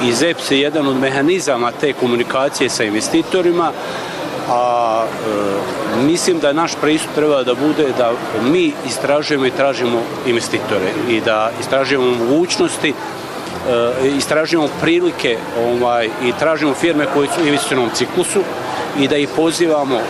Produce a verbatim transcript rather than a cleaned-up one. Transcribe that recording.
i Z E P S je jedan od mehanizama te komunikacije sa investitorima, a e, mislim da naš pristup treba da bude da mi istražujemo i tražimo investitore i da istražujemo mogućnosti, e, istražujemo prilike ovaj, i tražimo firme koje su u investicionom ciklusu i da ih pozivamo